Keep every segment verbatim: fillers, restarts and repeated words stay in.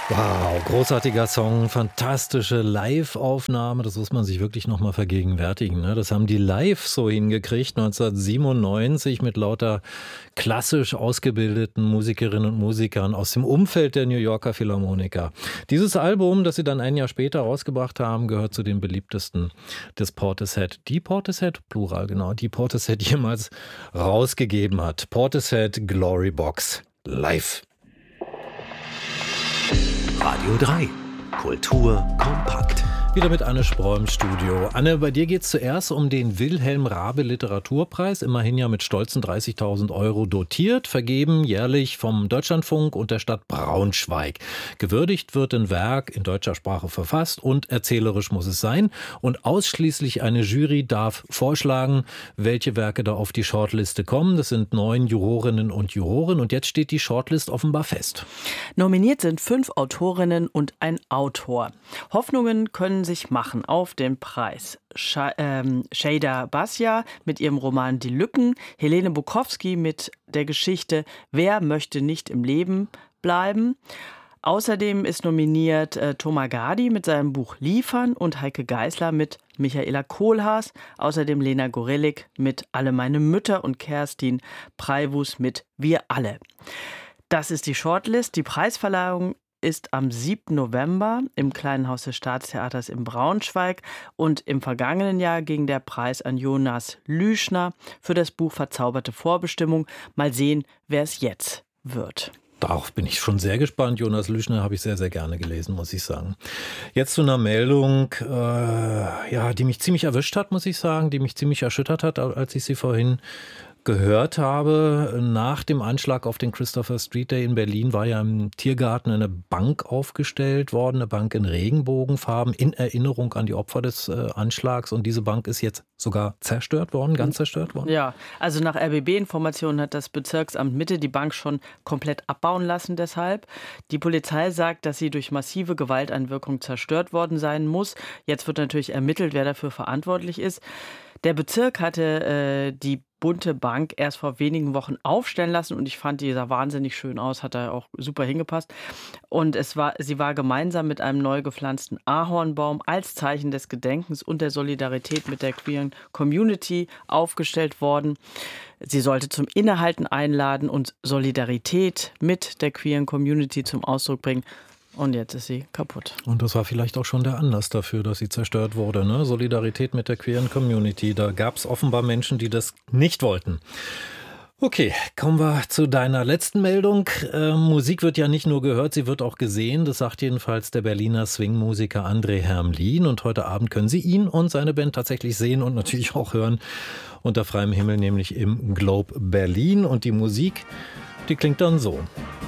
Wow, großartiger Song, fantastische Live-Aufnahme, das muss man sich wirklich nochmal vergegenwärtigen. Ne? Das haben die live so hingekriegt, neunzehnhundertsiebenundneunzig mit lauter klassisch ausgebildeten Musikerinnen und Musikern aus dem Umfeld der New Yorker Philharmoniker. Dieses Album, das sie dann ein Jahr später rausgebracht haben, gehört zu den beliebtesten des Portishead. Die Portishead, Plural genau, die Portishead jemals rausgegeben hat. Portishead Glory Box live. Radio drei. Kultur kompakt. Wieder mit Anne Spreu im Studio. Anne, bei dir geht es zuerst um den Wilhelm Raabe Literaturpreis, immerhin ja mit stolzen dreißigtausend Euro dotiert, vergeben jährlich vom Deutschlandfunk und der Stadt Braunschweig. Gewürdigt wird ein Werk in deutscher Sprache verfasst und erzählerisch muss es sein. Und ausschließlich eine Jury darf vorschlagen, welche Werke da auf die Shortliste kommen. Das sind neun Jurorinnen und Juroren und jetzt steht die Shortlist offenbar fest. Nominiert sind fünf Autorinnen und ein Autor. Hoffnungen können sich machen auf den Preis. Sh- ähm, Shada Basja mit ihrem Roman Die Lücken, Helene Bukowski mit der Geschichte Wer möchte nicht im Leben bleiben. Außerdem ist nominiert äh, Thomas Gadi mit seinem Buch Liefern und Heike Geisler mit Michaela Kohlhaas. Außerdem Lena Gorelik mit Alle meine Mütter und Kerstin Preivus mit Wir alle. Das ist die Shortlist. Die Preisverleihung ist am siebten November im Kleinen Haus des Staatstheaters in Braunschweig und im vergangenen Jahr ging der Preis an Jonas Lüschner für das Buch Verzauberte Vorbestimmung. Mal sehen, wer es jetzt wird. Darauf bin ich schon sehr gespannt. Jonas Lüschner habe ich sehr, sehr gerne gelesen, muss ich sagen. Jetzt zu einer Meldung, äh, ja, die mich ziemlich erwischt hat, muss ich sagen, die mich ziemlich erschüttert hat, als ich sie vorhin gehört habe. Nach dem Anschlag auf den Christopher Street Day in Berlin war ja im Tiergarten eine Bank aufgestellt worden, eine Bank in Regenbogenfarben, in Erinnerung an die Opfer des äh, Anschlags. Und diese Bank ist jetzt sogar zerstört worden, ganz zerstört worden. Ja, also nach R B B-Informationen hat das Bezirksamt Mitte die Bank schon komplett abbauen lassen deshalb. Die Polizei sagt, dass sie durch massive Gewalteinwirkung zerstört worden sein muss. Jetzt wird natürlich ermittelt, wer dafür verantwortlich ist. Der Bezirk hatte äh, die bunte Bank erst vor wenigen Wochen aufstellen lassen und ich fand, die sah wahnsinnig schön aus, hat da auch super hingepasst. Und es war, sie war gemeinsam mit einem neu gepflanzten Ahornbaum als Zeichen des Gedenkens und der Solidarität mit der queeren Community aufgestellt worden. Sie sollte zum Innehalten einladen und Solidarität mit der queeren Community zum Ausdruck bringen. Und jetzt ist sie kaputt. Und das war vielleicht auch schon der Anlass dafür, dass sie zerstört wurde. Ne? Solidarität mit der queeren Community. Da gab es offenbar Menschen, die das nicht wollten. Okay, kommen wir zu deiner letzten Meldung. Äh, Musik wird ja nicht nur gehört, sie wird auch gesehen. Das sagt jedenfalls der Berliner Swing-Musiker André Hermlin. Und heute Abend können Sie ihn und seine Band tatsächlich sehen und natürlich auch hören. Unter freiem Himmel, nämlich im Globe Berlin. Und die Musik, die klingt dann so.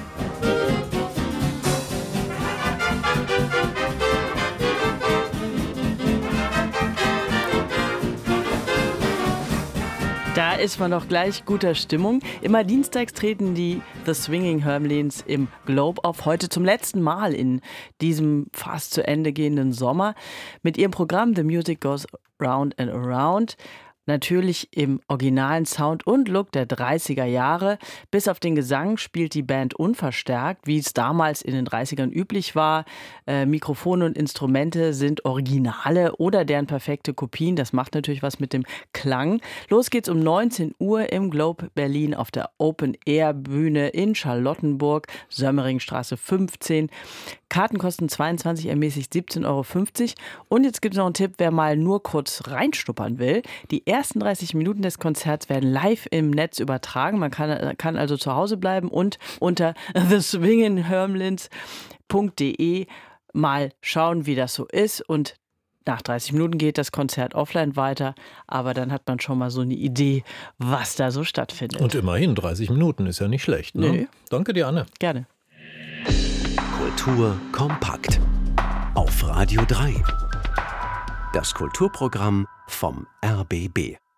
Da ist man doch gleich guter Stimmung. Immer dienstags treten die The Swinging Hermlins im Globe auf. Heute zum letzten Mal in diesem fast zu Ende gehenden Sommer. Mit ihrem Programm The Music Goes Round and Around. Natürlich im originalen Sound und Look der dreißiger Jahre. Bis auf den Gesang spielt die Band unverstärkt, wie es damals in den dreißigern üblich war. Äh, Mikrofone und Instrumente sind Originale oder deren perfekte Kopien. Das macht natürlich was mit dem Klang. Los geht's um neunzehn Uhr im Globe Berlin auf der Open-Air-Bühne in Charlottenburg, Sömmeringstraße fünfzehn. Karten kosten zweiundzwanzig, ermäßigt siebzehn Euro fünfzig. Und jetzt gibt es noch einen Tipp, wer mal nur kurz reinschnuppern will. Die ersten dreißig Minuten des Konzerts werden live im Netz übertragen. Man kann, kann also zu Hause bleiben und unter the swinging hermlins punkt de mal schauen, wie das so ist. Und nach dreißig Minuten geht das Konzert offline weiter, aber dann hat man schon mal so eine Idee, was da so stattfindet. Und immerhin, dreißig Minuten ist ja nicht schlecht. Ne? Nee. Danke dir, Anne. Gerne. Kultur kompakt. Auf Radio drei. Das Kulturprogramm vom R B B.